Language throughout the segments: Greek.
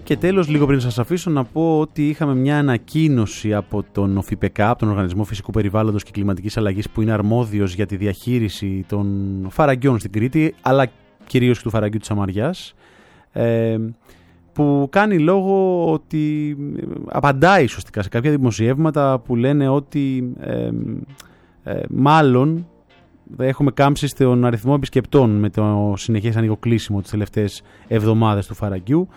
Και τέλος, λίγο πριν σας αφήσω, να πω ότι είχαμε μια ανακοίνωση από τον ΟΦΠΚ, από τον Οργανισμό Φυσικού Περιβάλλοντος και Κλιματικής Αλλαγής, που είναι αρμόδιος για τη διαχείριση των φαραγγιών στην Κρήτη, αλλά κυρίως και του φαραγγιού της Αμαριάς, που κάνει λόγο ότι απαντάει σωστικά σε κάποια δημοσιεύματα που λένε ότι μάλλον έχουμε κάμψει στον αριθμό επισκεπτών με το συνεχές ανοιγοκλείσιμο τις τελευταίες εβδομάδες του φαραγγιού.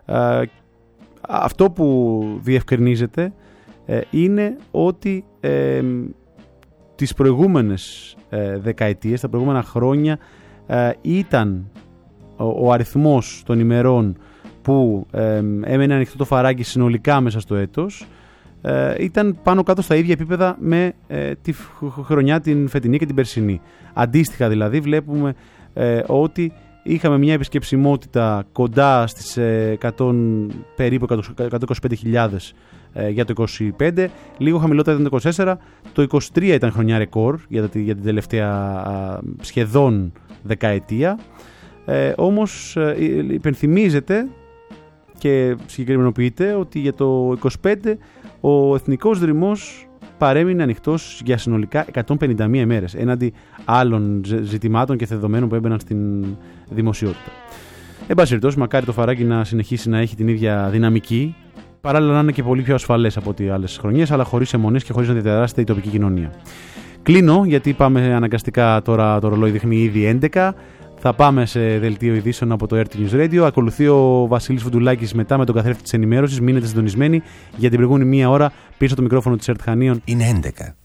Αυτό που διευκρινίζεται είναι ότι τις προηγούμενες δεκαετίες, τα προηγούμενα χρόνια, ήταν ο αριθμός των ημερών που έμενε ανοιχτό το φαράγγι συνολικά μέσα στο έτος ήταν πάνω κάτω στα ίδια επίπεδα με τη χρονιά την φετινή και την περσινή. Αντίστοιχα δηλαδή βλέπουμε ότι είχαμε μια επισκεψιμότητα κοντά στις περίπου 125.000 για το 25, λίγο χαμηλότερα ήταν το 24, το 23 ήταν χρονιά ρεκόρ για την τελευταία σχεδόν δεκαετία, όμως υπενθυμίζεται και συγκεκριμενοποιείται ότι για το 25 ο Εθνικός Δρυμός παρέμεινε ανοιχτός για συνολικά 151 ημέρες, έναντι άλλων ζητημάτων και δεδομένων που έμπαιναν στην δημοσιότητα. Εν πάση περιπτώσει, μακάρι το φαράγγι να συνεχίσει να έχει την ίδια δυναμική, παράλληλα να είναι και πολύ πιο ασφαλές από ό,τι άλλες χρονιές, αλλά χωρίς αιμονές και χωρίς να διαταράσσεται η τοπική κοινωνία. Κλείνω, γιατί πάμε αναγκαστικά τώρα, το ρολόι δείχνει ήδη 11. Θα πάμε σε δελτίο ειδήσεων από το Earth News Radio. Ακολουθεί ο Βασίλης Φουντουλάκης μετά με τον καθρέφτη της ενημέρωσης. Μείνετε συντονισμένοι για την προηγούμενη μία ώρα πίσω από το μικρόφωνο της Earth Χανίων. Είναι 11.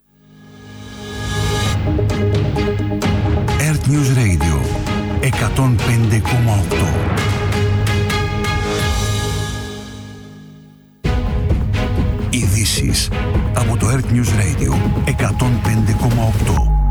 Earth News Radio 105,8. Ειδήσεις από το Earth News Radio 105,8.